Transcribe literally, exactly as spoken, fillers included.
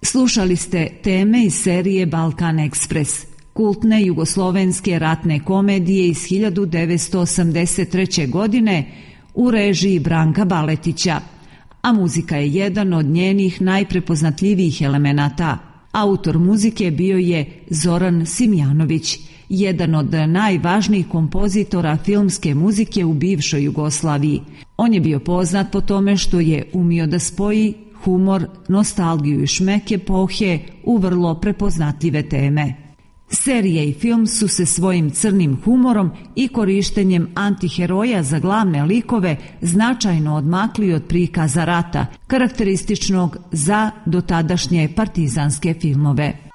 Slušali ste teme iz serije Balkan Ekspres, kultne jugoslovenske ratne komedije iz hiljadu devetsto osamdeset treće. godine u režiji Branka Baletića, a muzika je jedan od njenih najprepoznatljivijih elemenata. Autor muzike bio je Zoran Simjanović, jedan od najvažnijih kompozitora filmske muzike u bivšoj Jugoslaviji. On je bio poznat po tome što je umio da spoji humor, nostalgiju i šmek epohe u vrlo prepoznatljive teme. Serija i film su se svojim crnim humorom i korištenjem antiheroja za glavne likove značajno odmakli od prikaza rata, karakterističnog za dotadašnje partizanske filmove.